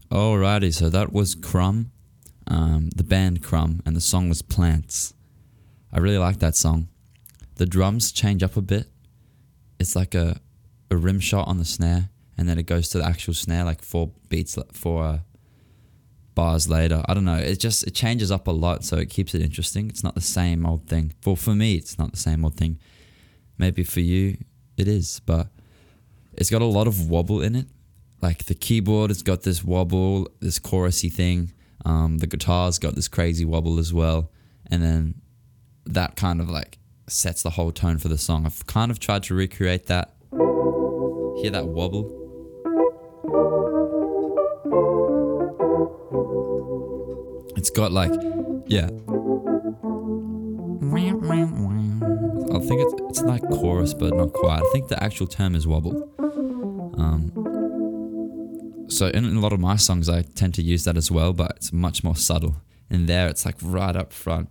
Alrighty, so that was Crumb, the band Crumb, and the song was Plants. I really like that song. The drums change up a bit. It's like a rim shot on the snare, and then it goes to the actual snare like four bars later. I don't know. It changes up a lot, so it keeps it interesting. It's not the same old thing. Well, for me, it's not the same old thing. Maybe for you, it is, but it's got a lot of wobble in it. Like the keyboard has got this wobble, this chorusy thing. The guitar's got this crazy wobble as well. And then that kind of like sets the whole tone for the song. I've kind of tried to recreate that. Hear that wobble? It's got like, yeah. I think it's like chorus, but not quite. I think the actual term is wobble. So in a lot of my songs, I tend to use that as well, but it's much more subtle. In there, it's like right up front.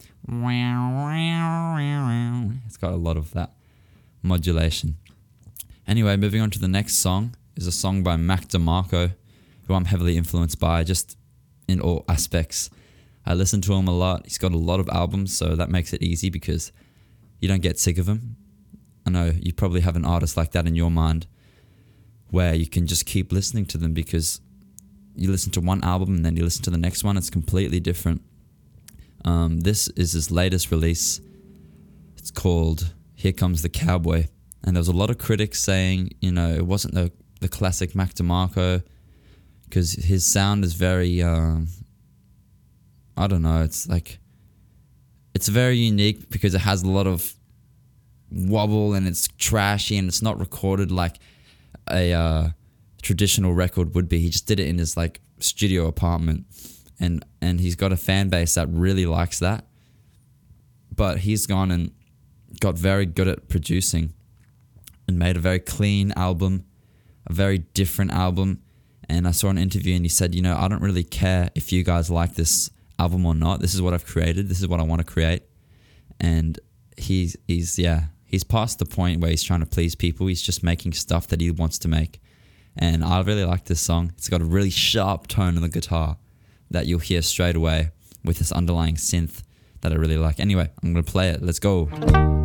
It's got a lot of that modulation. Anyway, moving on to the next song is a song by Mac DeMarco, who I'm heavily influenced by just in all aspects. I listen to him a lot. He's got a lot of albums, so that makes it easy because you don't get sick of him. I know you probably have an artist like that in your mind where you can just keep listening to them because you listen to one album and then you listen to the next one. It's completely different. This is his latest release. It's called Here Comes the Cowboy. And there was a lot of critics saying, it wasn't the classic Mac DeMarco because his sound is very, I don't know, it's very unique because it has a lot of wobble and it's trashy and it's not recorded like a traditional record would be. He just did it in his like studio apartment, and he's got a fan base that really likes that. But he's gone and got very good at producing and made a very clean album, a very different album. And I saw an interview and he said, I don't really care if you guys like this album or not. This is what I've created. This is what I want to create. And he's past the point where he's trying to please people. He's just making stuff that he wants to make. And I really like this song. It's got a really sharp tone on the guitar that you'll hear straight away with this underlying synth that I really like. Anyway, I'm going to play it. Let's go.